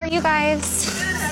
you guys?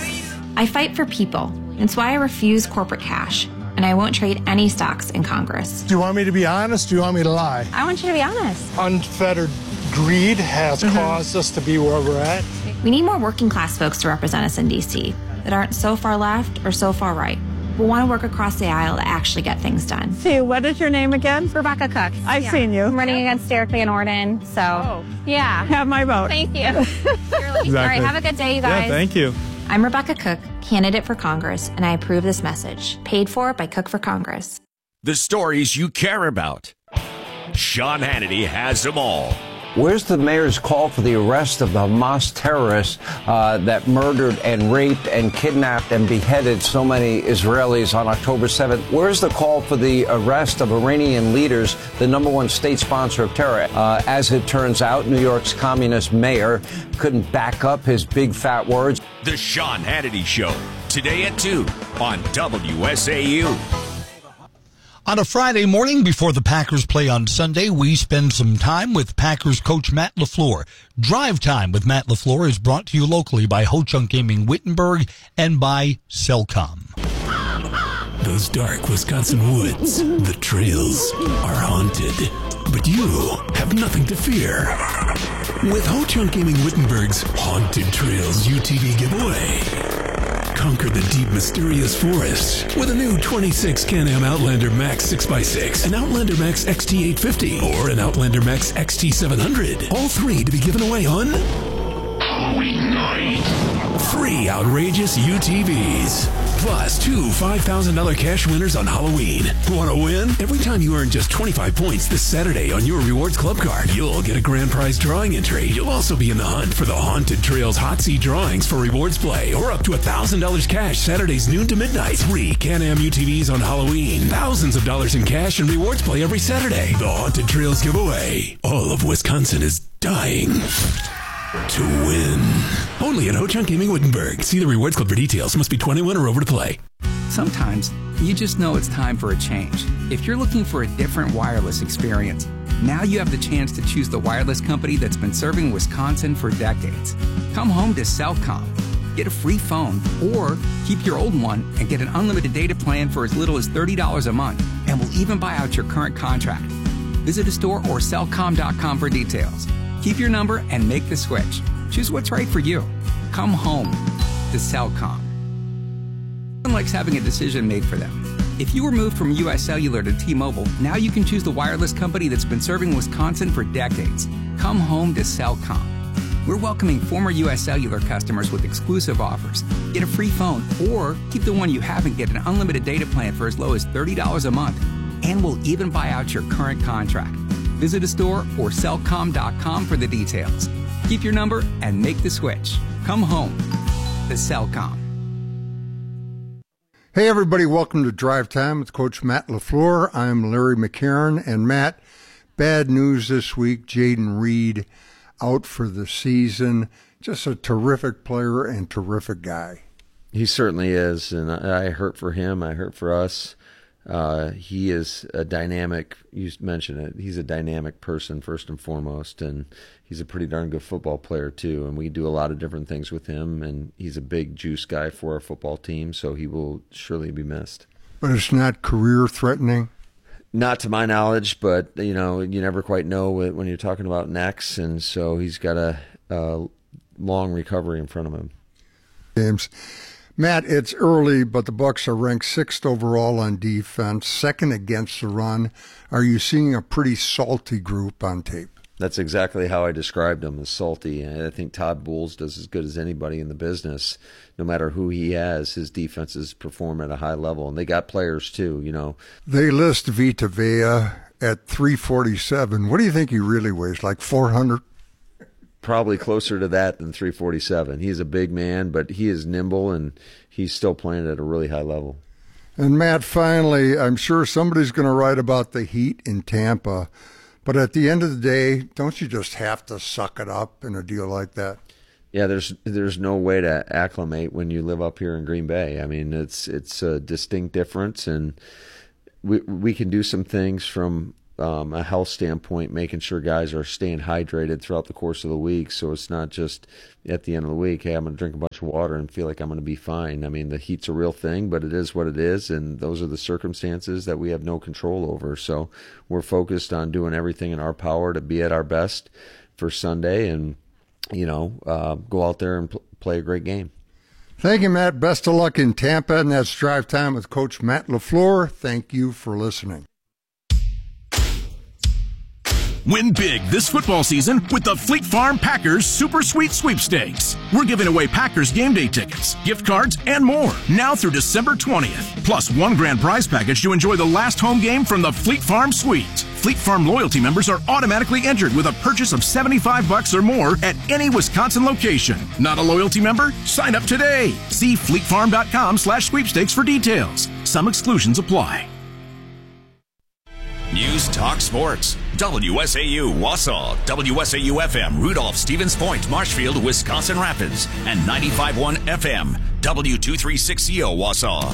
I fight for people. It's why I refuse corporate cash, and I won't trade any stocks in Congress. Do you want me to be honest? Do you want me to lie? I want you to be honest. Unfettered greed has caused us to be where we're at. We need more working class folks to represent us in D.C. that aren't so far left or so far right. We want to work across the aisle to actually get things done. See, what is your name again? Rebecca Cook. I've seen you. I'm running against Derek Van Orden, so yeah. Have my vote. Thank you. All right, have a good day, you guys. Yeah, thank you. I'm Rebecca Cook, candidate for Congress, and I approve this message. Paid for by Cook for Congress. The stories you care about. Sean Hannity has them all. Where's the mayor's call for the arrest of the Hamas terrorists that murdered and raped and kidnapped and beheaded so many Israelis on October 7th? Where's the call for the arrest of Iranian leaders, the #1 state sponsor of terror? As it turns out, New York's communist mayor couldn't back up his big fat words. The Sean Hannity Show, today at 2 on WSAU. On a Friday morning before the Packers play on Sunday, we spend some time with Packers coach Matt LaFleur. Drive Time with Matt LaFleur is brought to you locally by Ho Chunk Gaming Wittenberg and by Cellcom. Those dark Wisconsin woods, the trails are haunted, but you have nothing to fear. With Ho Chunk Gaming Wittenberg's Haunted Trails UTV giveaway. Conquer the deep, mysterious forests with a new 26 Can-Am Outlander Max 6x6, an Outlander Max XT850, or an Outlander Max XT700. All three to be given away on Halloween night. 3 outrageous UTVs. Plus 2 $5,000 cash winners on Halloween. Want to win? Every time you earn just 25 points this Saturday on your Rewards Club card, you'll get a grand prize drawing entry. You'll also be in the hunt for the Haunted Trails Hot Seat drawings for rewards play, or up to $1,000 cash Saturdays noon to midnight. 3 Can-Am UTVs on Halloween. Thousands of dollars in cash and rewards play every Saturday. The Haunted Trails giveaway. All of Wisconsin is dying to win. Only at Ho Chunk Gaming Wittenberg. See the Rewards Club for details. Must be 21 or over to play. Sometimes you just know it's time for a change. If you're looking for a different wireless experience, now you have the chance to choose the wireless company that's been serving Wisconsin for decades. Come home to Cellcom. Get a free phone or keep your old one and get an unlimited data plan for as little as $30 a month. And we'll even buy out your current contract. Visit a store or cellcom.com for details. Keep your number and make the switch. Choose what's right for you. Come home to Cellcom. Everyone likes having a decision made for them. If you were moved from US Cellular to T-Mobile, now you can choose the wireless company that's been serving Wisconsin for decades. Come home to Cellcom. We're welcoming former US Cellular customers with exclusive offers. Get a free phone or keep the one you have and get an unlimited data plan for as low as $30 a month. And we'll even buy out your current contract. Visit a store or cellcom.com for the details. Keep your number and make the switch. Come home to Cellcom. Hey everybody, welcome to Drive Time with Coach Matt LaFleur. I'm Larry McCarron, and Matt, bad news this week. Jayden Reed out for the season. Just a terrific player and terrific guy. He certainly is, and I hurt for him. I hurt for us. He is a dynamic, you mentioned it, he's a dynamic person first and foremost, and he's a pretty darn good football player too, and we do a lot of different things with him, and he's a big juice guy for our football team, so he will surely be missed. But it's not career-threatening? Not to my knowledge, but you know, you never quite know when you're talking about necks, and so he's got a long recovery in front of him. James. Matt, it's early, but the Bucs are ranked 6th overall on defense, 2nd against the run. Are you seeing a pretty salty group on tape? That's exactly how I described them, as salty. And I think Todd Bowles does as good as anybody in the business. No matter who he has, his defenses perform at a high level. And they got players too, you know. They list Vita Vea at 347. What do you think he really weighs, like 400? Probably closer to that than 347. He's a big man, but he is nimble, and he's still playing at a really high level. And Matt, finally, I'm sure somebody's going to write about the Heat in Tampa, but at the end of the day, don't you just have to suck it up in a deal like that? Yeah, there's no way to acclimate when you live up here in Green Bay. I mean, it's a distinct difference, and we can do some things from a health standpoint, making sure guys are staying hydrated throughout the course of the week. So it's not just at the end of the week, hey, I'm going to drink a bunch of water and feel like I'm going to be fine. I mean, the heat's a real thing, but it is what it is, and those are the circumstances that we have no control over. So we're focused on doing everything in our power to be at our best for Sunday and, go out there and play a great game. Thank you, Matt. Best of luck in Tampa, and that's Drive Time with Coach Matt LaFleur. Thank you for listening. Win big this football season with the Fleet Farm Packers Super Sweet Sweepstakes. We're giving away Packers game day tickets, gift cards, and more now through December 20th. Plus one grand prize package to enjoy the last home game from the Fleet Farm Suite. Fleet Farm loyalty members are automatically entered with a purchase of $75 or more at any Wisconsin location. Not a loyalty member? Sign up today. See fleetfarm.com/sweepstakes for details. Some exclusions apply. News Talk Sports. WSAU Wausau, WSAU FM Rudolph, Stevens Point, Marshfield, Wisconsin Rapids, and 95.1 FM W236CO Wausau.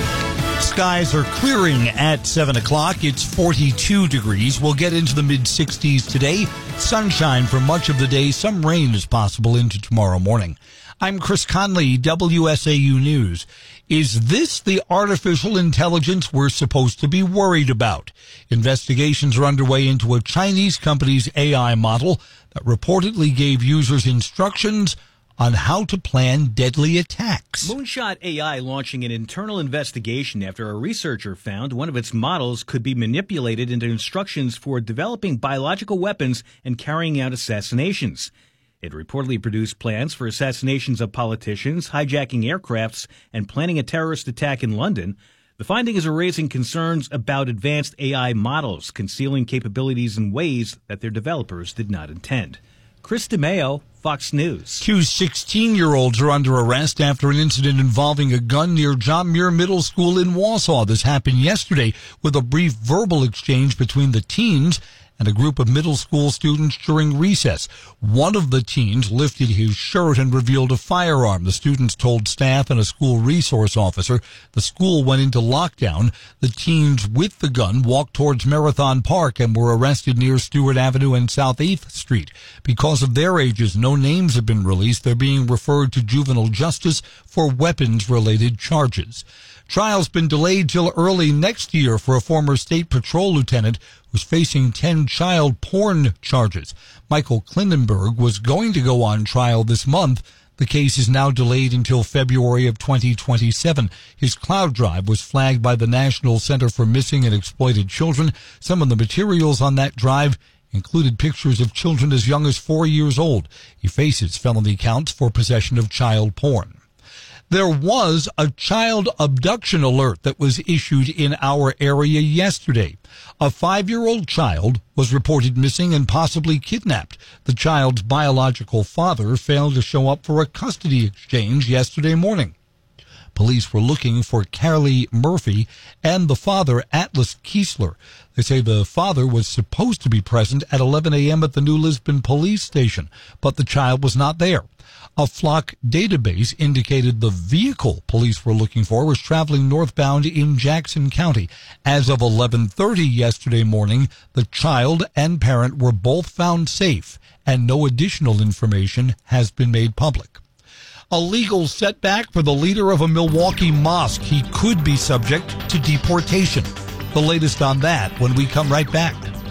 Skies are clearing at 7 o'clock. It's 42 degrees. We'll get into the mid-60s today. Sunshine for much of the day. Some rain is possible into tomorrow morning. I'm Chris Conley, WSAU News. Is this the artificial intelligence we're supposed to be worried about? Investigations are underway into a Chinese company's AI model that reportedly gave users instructions on how to plan deadly attacks. Moonshot AI launching an internal investigation after a researcher found one of its models could be manipulated into instructions for developing biological weapons and carrying out assassinations. It reportedly produced plans for assassinations of politicians, hijacking aircrafts, and planning a terrorist attack in London. The findings are raising concerns about advanced AI models concealing capabilities in ways that their developers did not intend. Chris DeMeo, Fox News. Two 16-year-olds are under arrest after an incident involving a gun near John Muir Middle School in Wausau. This happened yesterday with a brief verbal exchange between the teens and a group of middle school students during recess. One of the teens lifted his shirt and revealed a firearm. The students told staff and a school resource officer. The school went into lockdown. The teens with the gun walked towards Marathon Park and were arrested near Stewart Avenue and South 8th Street. Because of their ages, no names have been released. They're being referred to juvenile justice for weapons-related charges. Trial's been delayed till early next year for a former state patrol lieutenant who's facing 10 child porn charges. Michael Klindenberg was going to go on trial this month. The case is now delayed until February of 2027. His cloud drive was flagged by the National Center for Missing and Exploited Children. Some of the materials on that drive included pictures of children as young as 4 years old. He faces felony counts for possession of child porn. There was a child abduction alert that was issued in our area yesterday. A 5-year-old child was reported missing and possibly kidnapped. The child's biological father failed to show up for a custody exchange yesterday morning. Police were looking for Carly Murphy and the father, Atlas Kiesler. They say the father was supposed to be present at 11 a.m. at the New Lisbon police station, but the child was not there. A flock database indicated the vehicle police were looking for was traveling northbound in Jackson County. As of 11:30 yesterday morning, the child and parent were both found safe, and no additional information has been made public. A legal setback for the leader of a Milwaukee mosque. He could be subject to deportation. The latest on that when we come right back.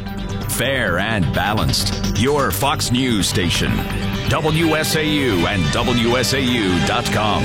Fair and balanced. Your Fox News station. WSAU and WSAU.com.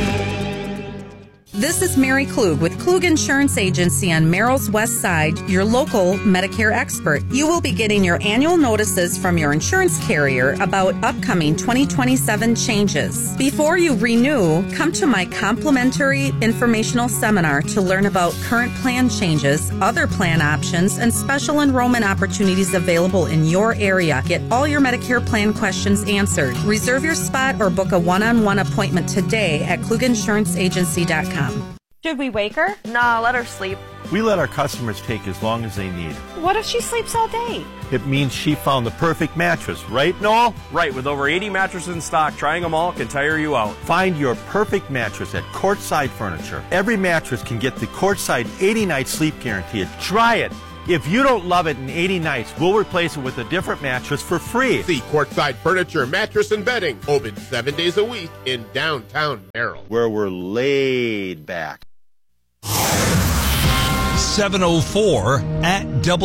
This is Mary Klug with Klug Insurance Agency on Merrill's West Side, your local Medicare expert. You will be getting your annual notices from your insurance carrier about upcoming 2027 changes. Before you renew, come to my complimentary informational seminar to learn about current plan changes, other plan options, and special enrollment opportunities available in your area. Get all your Medicare plan questions answered. Reserve your spot or book a one-on-one appointment today at KlugInsuranceAgency.com. Should we wake her? Nah, let her sleep. We let our customers take as long as they need. What if she sleeps all day? It means she found the perfect mattress, right, Noel? Right, with over 80 mattresses in stock, trying them all can tire you out. Find your perfect mattress at Courtside Furniture. Every mattress can get the Courtside 80-night sleep guarantee. Try it. If you don't love it in 80 nights, we'll replace it with a different mattress for free. See Courtside Furniture, Mattress, and Bedding. Open 7 days a week in downtown Merrill, where we're laid back. 7:04 at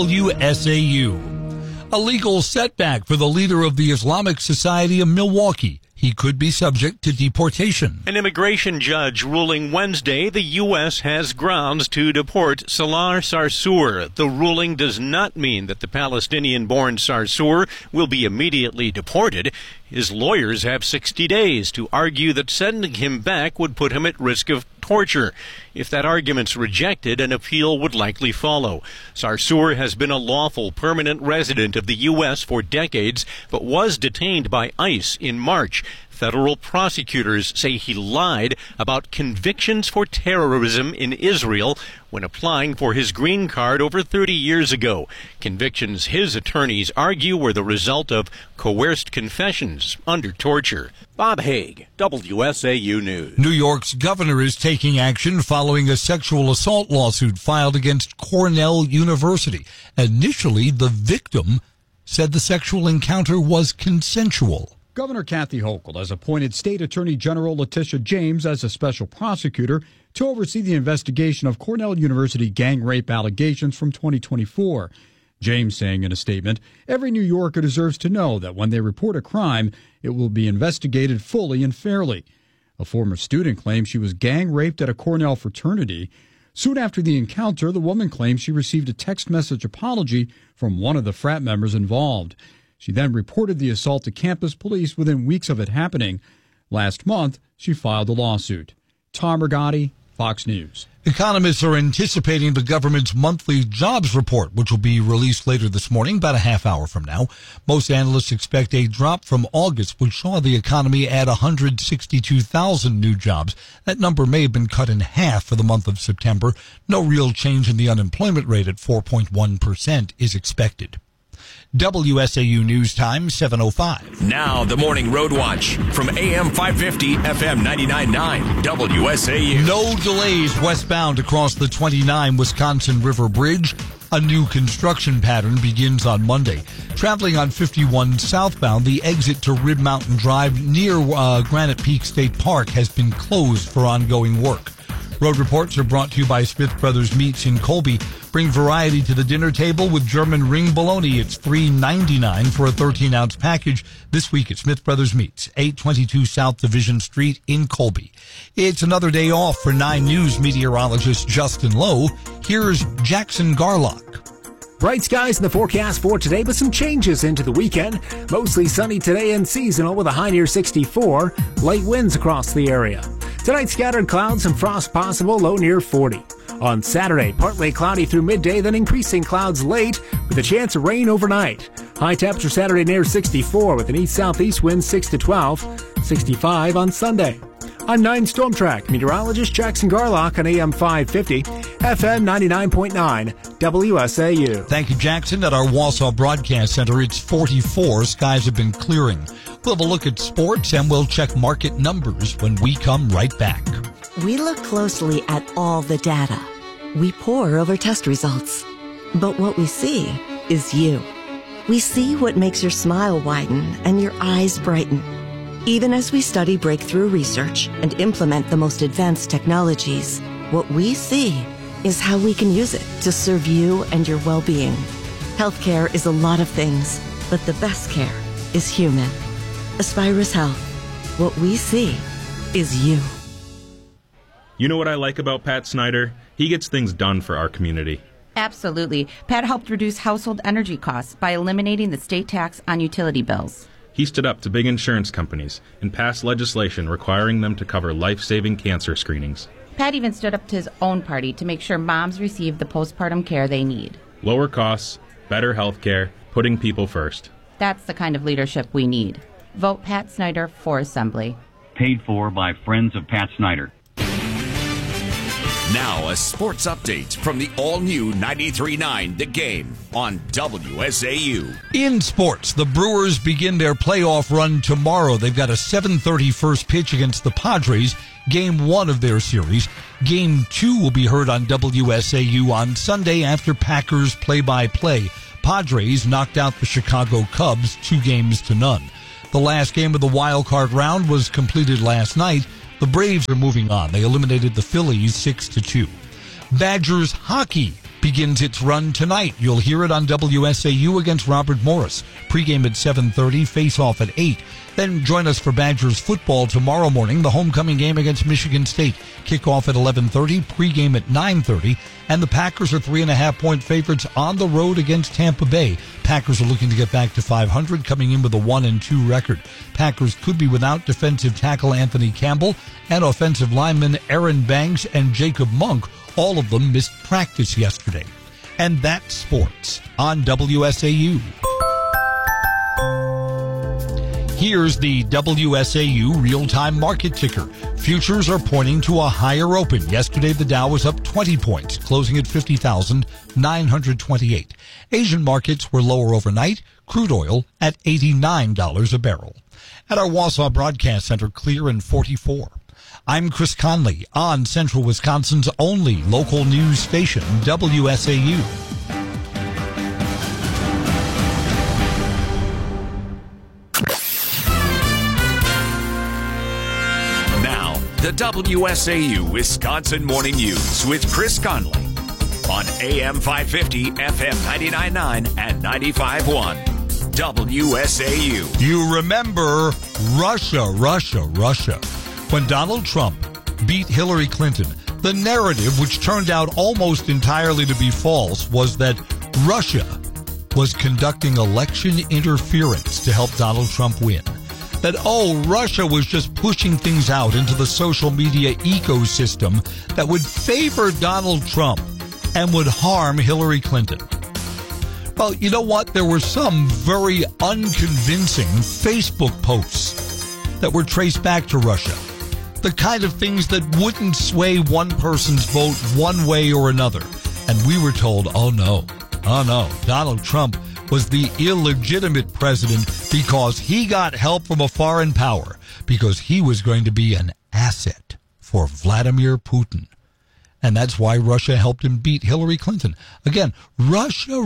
WSAU. A legal setback for the leader of the Islamic Society of Milwaukee. He could be subject to deportation. An immigration judge ruling Wednesday the U.S. has grounds to deport Salar Sarsour. The ruling does not mean that the Palestinian-born Sarsour will be immediately deported. His lawyers have 60 days to argue that sending him back would put him at risk of torture. If that argument's rejected, an appeal would likely follow. Sarsour has been a lawful permanent resident of the U.S. for decades, but was detained by ICE in March. Federal prosecutors say he lied about convictions for terrorism in Israel when applying for his green card over 30 years ago. Convictions his attorneys argue were the result of coerced confessions under torture. Bob Haig, WSAU News. New York's governor is taking action following a sexual assault lawsuit filed against Cornell University. Initially, the victim said the sexual encounter was consensual. Governor Kathy Hochul has appointed State Attorney General Letitia James as a special prosecutor to oversee the investigation of Cornell University gang rape allegations from 2024. James saying in a statement, every New Yorker deserves to know that when they report a crime, it will be investigated fully and fairly. A former student claims she was gang raped at a Cornell fraternity. Soon after the encounter, the woman claims she received a text message apology from one of the frat members involved. She then reported the assault to campus police within weeks of it happening. Last month, she filed a lawsuit. Tom Rigotti, Fox News. Economists are anticipating the government's monthly jobs report, which will be released later this morning, about a half hour from now. Most analysts expect a drop from August, which saw the economy add 162,000 new jobs. That number may have been cut in half for the month of September. No real change in the unemployment rate at 4.1% is expected. WSAU News Time, 7:05. Now the Morning Road Watch from AM 550, FM 99.9, WSAU. No delays westbound across the 29 Wisconsin River Bridge. A new construction pattern begins on Monday. Traveling on 51 southbound, the exit to Rib Mountain Drive near Granite Peak State Park has been closed for ongoing work. Road reports are brought to you by Smith Brothers Meats in Colby. Bring variety to the dinner table with German ring bologna. It's $3.99 for a 13-ounce package this week at Smith Brothers Meats, 822 South Division Street in Colby. It's another day off for 9 News meteorologist Justin Lowe. Here's Jackson Garlock. Bright skies in the forecast for today, but some changes into the weekend. Mostly sunny today and seasonal with a high near 64. Light winds across the area. Tonight, scattered clouds and frost possible, low near 40. On Saturday, partly cloudy through midday, then increasing clouds late with a chance of rain overnight. High temperature Saturday near 64 with an east-southeast wind 6 to 12. 65 on Sunday. I'm 9 Storm Track meteorologist Jackson Garlock on AM 550, FM 99.9, WSAU. Thank you, Jackson. At our Wausau Broadcast Center, it's 44. Skies have been clearing. We'll have a look at sports and we'll check market numbers when we come right back. We look closely at all the data. We pore over test results. But what we see is you. We see what makes your smile widen and your eyes brighten. Even as we study breakthrough research and implement the most advanced technologies, what we see is how we can use it to serve you and your well-being. Healthcare is a lot of things, but the best care is human. Aspirus Health. What we see is you. You know what I like about Pat Snyder? He gets things done for our community. Absolutely. Pat helped reduce household energy costs by eliminating the state tax on utility bills. He stood up to big insurance companies and passed legislation requiring them to cover life-saving cancer screenings. Pat even stood up to his own party to make sure moms receive the postpartum care they need. Lower costs, better health care, putting people first. That's the kind of leadership we need. Vote Pat Snyder for Assembly. Paid for by Friends of Pat Snyder. Now, a sports update from the all-new 93.9 The Game on WSAU. In sports, the Brewers begin their playoff run tomorrow. They've got a 7:30 first pitch against the Padres, Game 1 of their series. Game 2 will be heard on WSAU on Sunday after Packers play-by-play. Padres knocked out the Chicago Cubs 2-0. The last game of the wild card round was completed last night. The Braves are moving on. They eliminated the Phillies 6-2. Badgers hockey begins its run tonight. You'll hear it on WSAU against Robert Morris. Pregame at 7:30, face-off at 8. Then join us for Badgers football tomorrow morning, the homecoming game against Michigan State. Kickoff at 11:30, pregame at 9:30. And the Packers are 3.5-point favorites on the road against Tampa Bay. Packers are looking to get back to 500, coming in with a 1-2 record. Packers could be without defensive tackle Anthony Campbell and offensive linemen Aaron Banks and Jacob Monk. All of them missed practice yesterday. And that's sports on WSAU. Here's the WSAU real-time market ticker. Futures are pointing to a higher open. Yesterday, the Dow was up 20 points, closing at 50,928. Asian markets were lower overnight. Crude oil at $89 a barrel. At our Wausau Broadcast Center, clear in 44. I'm Chris Conley on Central Wisconsin's only local news station, WSAU. The WSAU Wisconsin Morning News with Chris Conley on AM 550, FM 99.9, and 95.1. WSAU. You remember Russia. When Donald Trump beat Hillary Clinton, the narrative, which turned out almost entirely to be false, was that Russia was conducting election interference to help Donald Trump win. That, Russia was just pushing things out into the social media ecosystem that would favor Donald Trump and would harm Hillary Clinton. Well, you know what? There were some very unconvincing Facebook posts that were traced back to Russia. The kind of things that wouldn't sway one person's vote one way or another. And we were told, oh no, Donald Trump was the illegitimate president because he got help from a foreign power, because he was going to be an asset for Vladimir Putin. And that's why Russia helped him beat Hillary Clinton. Again, Russia.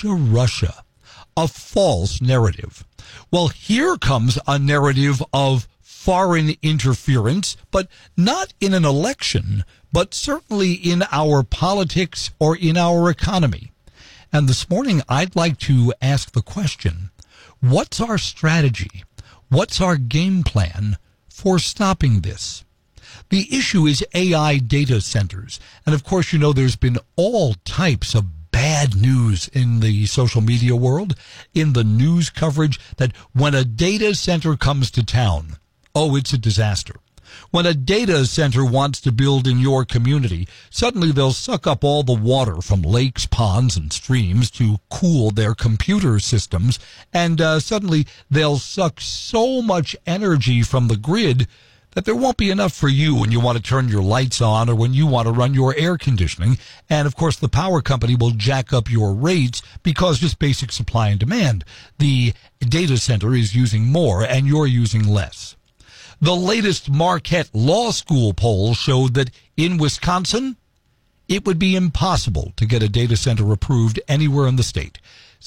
A false narrative. Well, here comes a narrative of foreign interference, but not in an election, but certainly in our politics or in our economy. And this morning, I'd like to ask the question, what's our strategy? What's our game plan for stopping this? The issue is AI data centers. And of course, there's been all types of bad news in the social media world, in the news coverage, that when a data center comes to town, it's a disaster. When a data center wants to build in your community, suddenly they'll suck up all the water from lakes, ponds, and streams to cool their computer systems, and suddenly they'll suck so much energy from the grid that there won't be enough for you when you want to turn your lights on or when you want to run your air conditioning. And, of course, the power company will jack up your rates because just basic supply and demand. The data center is using more and you're using less. The latest Marquette Law School poll showed that in Wisconsin, it would be impossible to get a data center approved anywhere in the state.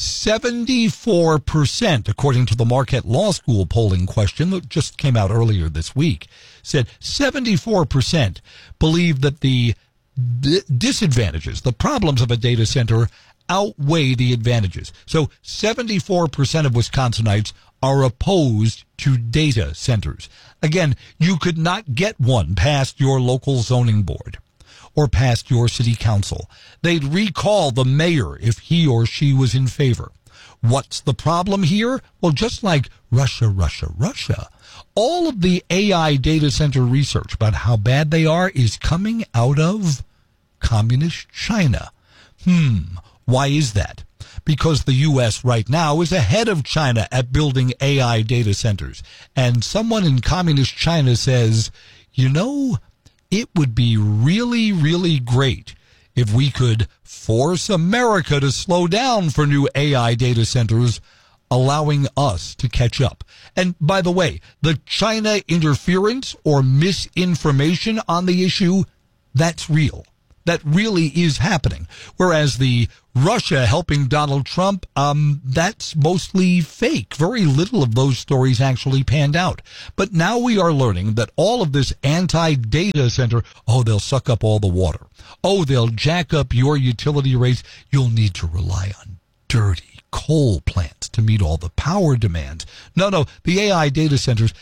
74%, according to the Marquette Law School polling question that just came out earlier this week, said 74% believe that the disadvantages, the problems of a data center outweigh the advantages. So 74% of Wisconsinites are opposed to data centers. Again, you could not get one past your local zoning board or past your city council. They'd recall the mayor if he or she was in favor. What's the problem here? Well, just like Russia, all of the AI data center research about how bad they are is coming out of communist China. Why is that? Because the U.S. right now is ahead of China at building AI data centers. And someone in communist China says, it would be really, really great if we could force America to slow down for new AI data centers, allowing us to catch up. And by the way, the China interference or misinformation on the issue, that's real. That really is happening. Whereas the Russia helping Donald Trump, that's mostly fake. Very little of those stories actually panned out. But now we are learning that all of this anti-data center, oh, they'll suck up all the water. Oh, they'll jack up your utility rates. You'll need to rely on dirty coal plants to meet all the power demands. No, the AI data centers,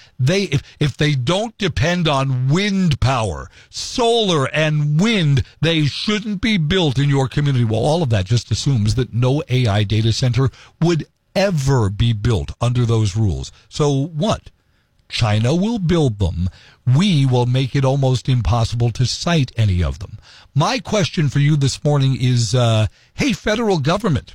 if they don't depend on wind power, solar and wind, they shouldn't be built in your community. Well, all of that just assumes that no AI data center would ever be built under those rules. So what? China will build them. We will make it almost impossible to cite any of them. My question for you this morning is, hey, federal government,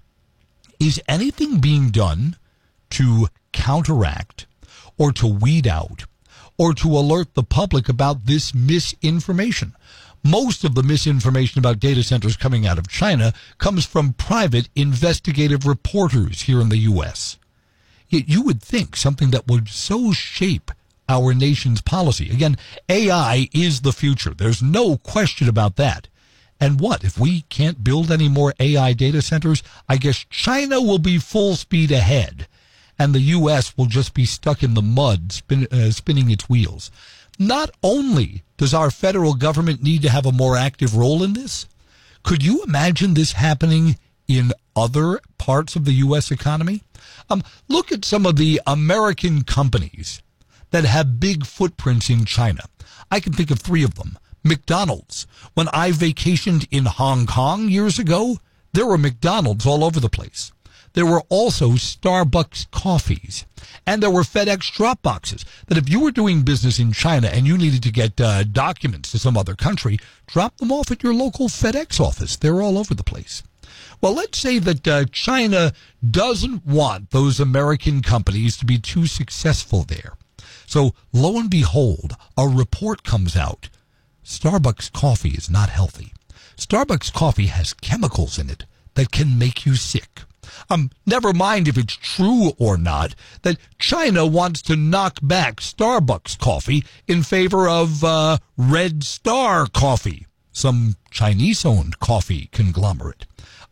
is anything being done to counteract or to weed out or to alert the public about this misinformation? Most of the misinformation about data centers coming out of China comes from private investigative reporters here in the U.S. Yet you would think something that would so shape our nation's policy. Again, AI is the future. There's no question about that. And what, if we can't build any more AI data centers, I guess China will be full speed ahead, and the U.S. will just be stuck in the mud spinning its wheels. Not only does our federal government need to have a more active role in this, could you imagine this happening in other parts of the U.S. economy? Look at some of the American companies that have big footprints in China. I can think of 3 of them. McDonald's. When I vacationed in Hong Kong years ago, there were McDonald's all over the place. There were also Starbucks coffees. And there were FedEx drop boxes that if you were doing business in China and you needed to get documents to some other country, drop them off at your local FedEx office. They're all over the place. Well, let's say that China doesn't want those American companies to be too successful there. So lo and behold, a report comes out. Starbucks coffee is not healthy. Starbucks coffee has chemicals in it that can make you sick. Never mind if it's true or not, that China wants to knock back Starbucks coffee in favor of Red Star coffee, some Chinese-owned coffee conglomerate.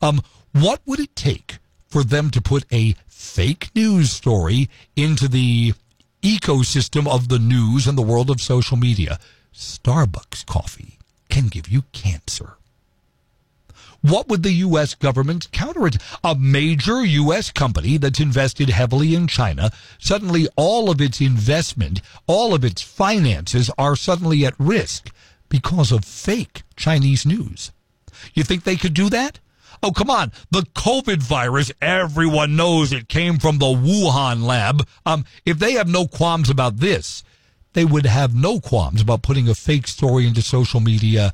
What would it take for them to put a fake news story into the ecosystem of the news and the world of social media? Starbucks coffee can give you cancer. What would the U.S. government counter it? A major U.S. company that's invested heavily in China, suddenly all of its investment, all of its finances are suddenly at risk because of fake Chinese news. You think they could do that? Oh, come on. The COVID virus, everyone knows it came from the Wuhan lab. If they have no qualms about this, they would have no qualms about putting a fake story into social media.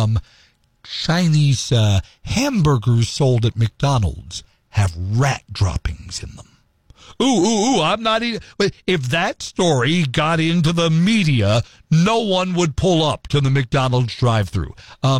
Chinese hamburgers sold at McDonald's have rat droppings in them. Ooh, I'm not eating. If that story got into the media, no one would pull up to the McDonald's drive-thru.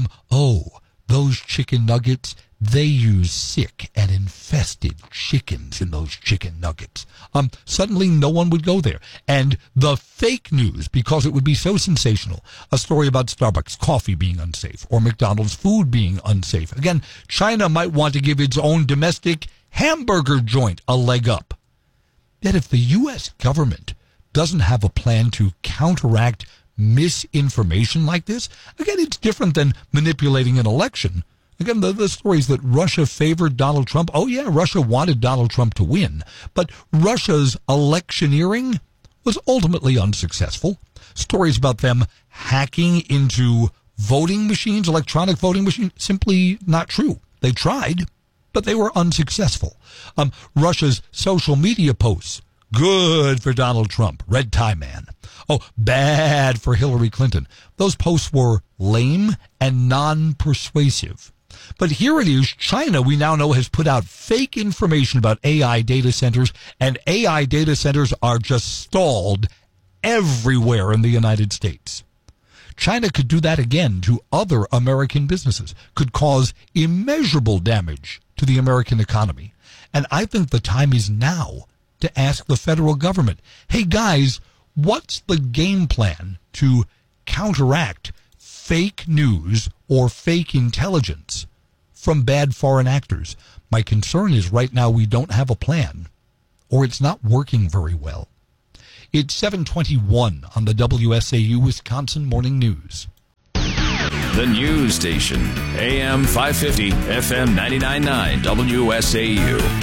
Those chicken nuggets, they use sick and infested chickens in those chicken nuggets. Suddenly no one would go there. And the fake news, because it would be so sensational, a story about Starbucks coffee being unsafe or McDonald's food being unsafe. Again, China might want to give its own domestic hamburger joint a leg up. Yet if the U.S. government doesn't have a plan to counteract misinformation like this, again, it's different than manipulating an election. Again, the stories that Russia favored Donald Trump. Oh, yeah, Russia wanted Donald Trump to win. But Russia's electioneering was ultimately unsuccessful. Stories about them hacking into voting machines, electronic voting machines, simply not true. They tried, but they were unsuccessful. Russia's social media posts, good for Donald Trump, red tie man. Oh, bad for Hillary Clinton. Those posts were lame and non-persuasive. But here it is, China, we now know, has put out fake information about AI data centers, and AI data centers are just stalled everywhere in the United States. China could do that again to other American businesses, could cause immeasurable damage to the American economy. And I think the time is now to ask the federal government, hey guys, what's the game plan to counteract fake news or fake intelligence from bad foreign actors? My concern is right now we don't have a plan, or it's not working very well. It's 7:21 on the WSAU Wisconsin Morning News. The news station, AM 550, FM 99.9, WSAU.